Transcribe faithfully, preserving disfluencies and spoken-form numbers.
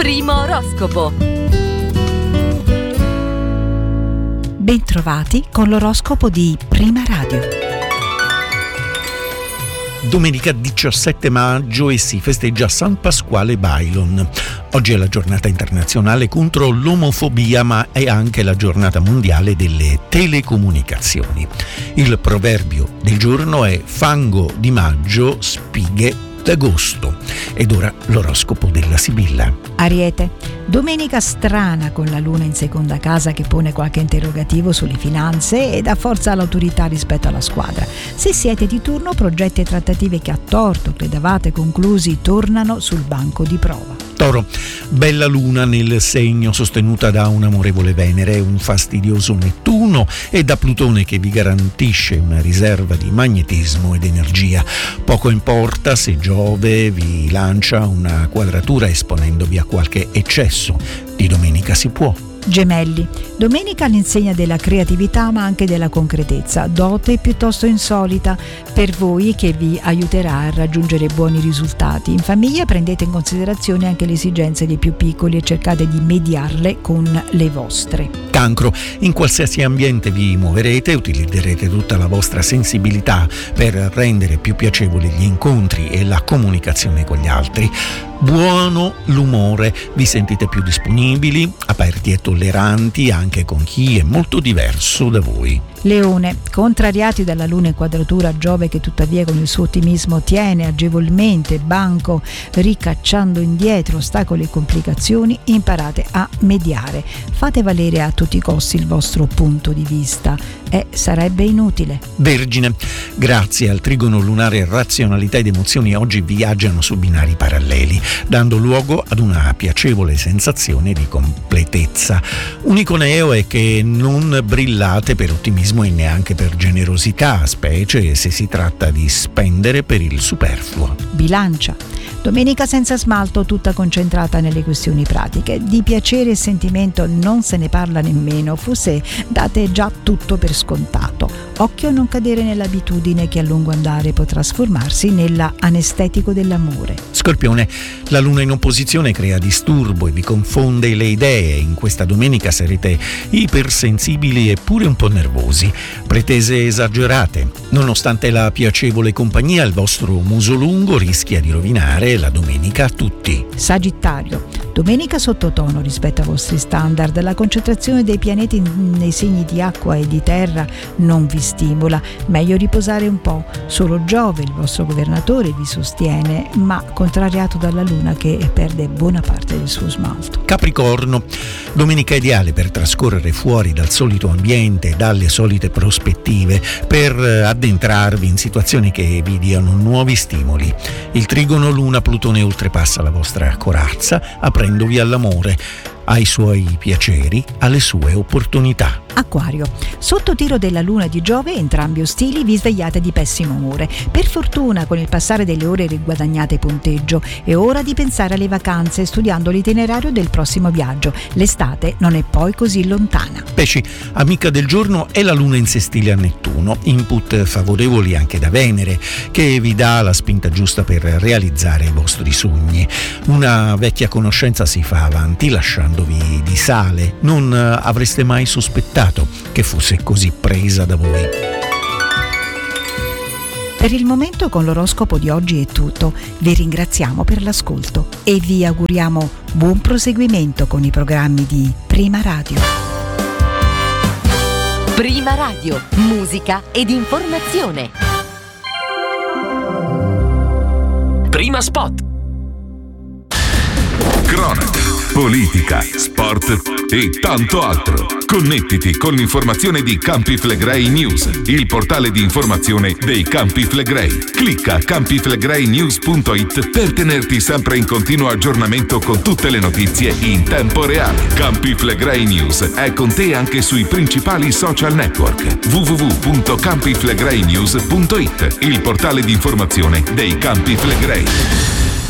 Primo oroscopo. Bentrovati con l'oroscopo di Prima Radio. Domenica diciassette maggio e si festeggia San Pasquale Bailon. Oggi è la giornata internazionale contro l'omofobia, ma è anche la giornata mondiale delle telecomunicazioni. Il proverbio del giorno è fango di maggio, spighe d'agosto. Ed ora l'oroscopo della Sibilla. Ariete, domenica strana con la luna in seconda casa che pone qualche interrogativo sulle finanze e dà forza all'autorità rispetto alla squadra. Se siete di turno, progetti e trattative che a torto credevate conclusi tornano sul banco di prova. Toro, bella luna nel segno sostenuta da un'amorevole Venere, un fastidioso Nettuno e da Plutone che vi garantisce una riserva di magnetismo ed energia. Poco importa se Giove vi lancia una quadratura esponendovi a qualche eccesso. Di domenica si può. Gemelli, domenica all'insegna della creatività ma anche della concretezza, dote piuttosto insolita per voi che vi aiuterà a raggiungere buoni risultati. In famiglia prendete in considerazione anche le esigenze dei più piccoli e cercate di mediarle con le vostre. Cancro, in qualsiasi ambiente vi muoverete, utilizzerete tutta la vostra sensibilità per rendere più piacevoli gli incontri e la comunicazione con gli altri. Buono l'umore, vi sentite più disponibili, aperti e tolleranti anche con chi è molto diverso da voi. Leone, contrariati dalla luna in quadratura a Giove che tuttavia con il suo ottimismo tiene agevolmente banco ricacciando indietro ostacoli e complicazioni, imparate a mediare. Fate valere a tutti i costi il vostro punto di vista e sarebbe inutile. Vergine, grazie al trigono lunare razionalità ed emozioni oggi viaggiano su binari paralleli, dando luogo ad una piacevole sensazione di completezza. Unico neo è che non brillate per ottimismo e neanche per generosità, specie se si tratta di spendere per il superfluo. Bilancia, domenica senza smalto, tutta concentrata nelle questioni pratiche. Di piacere e sentimento non se ne parla nemmeno, forse date già tutto per scontato. Occhio a non cadere nell'abitudine che a lungo andare può trasformarsi nella anestetico dell'amore. Scorpione, la luna in opposizione crea disturbo e vi confonde le idee. In questa domenica sarete ipersensibili e pure un po' nervosi. Pretese esagerate. Nonostante la piacevole compagnia, il vostro muso lungo rischia di rovinare la domenica a tutti. Sagittario, domenica sottotono rispetto ai vostri standard. La concentrazione dei pianeti nei segni di acqua e di terra non vi stimola. Meglio riposare un po'. Solo Giove, il vostro governatore, vi sostiene, ma contrariato dalla luna che perde buona parte del suo smalto. Capricorno, domenica ideale per trascorrere fuori dal solito ambiente, dalle solite prospettive, per addentrarvi in situazioni che vi diano nuovi stimoli. Il trigono luna-Plutone oltrepassa la vostra corazza, aprendovi all'amore, ai suoi piaceri, alle sue opportunità. Acquario, sotto tiro della luna di Giove, entrambi ostili, vi svegliate di pessimo umore. Per fortuna con il passare delle ore riguadagnate punteggio. È ora di pensare alle vacanze studiando l'itinerario del prossimo viaggio. L'estate non è poi così lontana. Pesci, amica del giorno è la luna in sestile a Nettuno, input favorevoli anche da Venere che vi dà la spinta giusta per realizzare i vostri sogni. Una vecchia conoscenza si fa avanti lasciandovi di sale, non avreste mai sospettato che fosse così presa da voi. Per il momento con l'oroscopo di oggi è tutto. Vi ringraziamo per l'ascolto e vi auguriamo buon proseguimento con i programmi di Prima Radio. Prima Radio, musica ed informazione. Prima Spot. Cronaca, politica, sport e tanto altro. Connettiti con l'informazione di Campi Flegrei News, il portale di informazione dei Campi Flegrei. Clicca campi flegrei news punto it per tenerti sempre in continuo aggiornamento con tutte le notizie in tempo reale. Campi Flegrei News è con te anche sui principali social network. w w w punto campi flegrei news punto it, il portale di informazione dei Campi Flegrei.